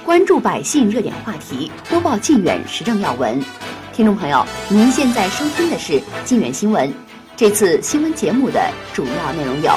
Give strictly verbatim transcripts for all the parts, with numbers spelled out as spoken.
关注百姓热点话题，播报靖远时政要闻。听众朋友，您现在收听的是靖远新闻。这次新闻节目的主要内容有：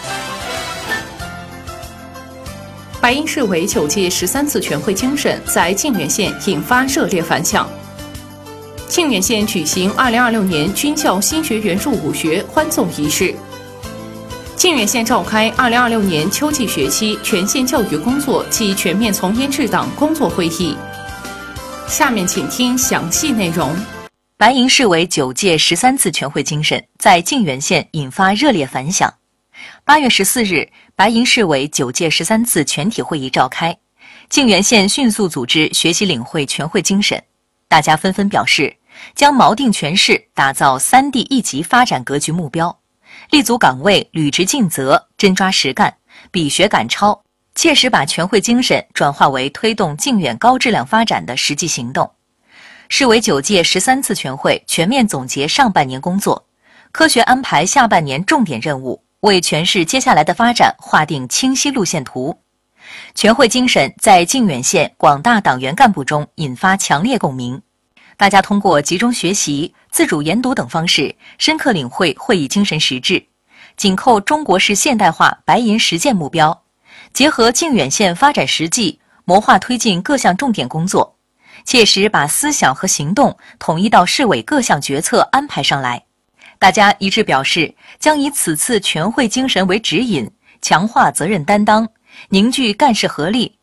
白银市委九届十三次全会精神在靖远县引发热烈反响。靖远县举行二零二六年军教新学员入伍学欢送仪式。靖远县召开二零二六年秋季学期全县教育工作暨全面从严治党工作会议。下面请听详细内容。 白银市委九届十三次全会精神在靖远县引发热烈反响。八月十四日，白银市委九届十三次全体会议召开，靖远县迅速组织学习领会全会精神，大家纷纷表示，将锚定全市打造三地一级发展格局目标，立足岗位，履职尽责，真抓实干，比学赶超，切实把全会精神转化为推动靖远高质量发展的实际行动。市委九届十三次全会全面总结上半年工作，科学安排下半年重点任务，为全市接下来的发展划定清晰路线图。全会精神在靖远县广大党员干部中引发强烈共鸣，大家通过集中学习、自主研读等方式，深刻领会会议精神实质，紧扣中国式现代化白银实践目标，结合靖远县发展实际，谋划推进各项重点工作，切实把思想和行动统一到市委各项决策安排上来。大家一致表示，将以此次全会精神为指引，强化责任担当，凝聚干事合力，